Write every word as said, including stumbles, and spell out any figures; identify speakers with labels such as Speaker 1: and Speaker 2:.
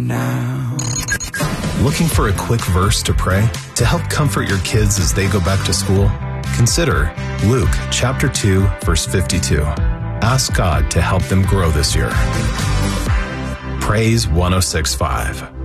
Speaker 1: now.
Speaker 2: Looking for a quick verse to pray to help comfort your kids as they go back to school? Consider Luke chapter two, verse fifty-two. Ask God to help them grow this year. Praise one oh six point five.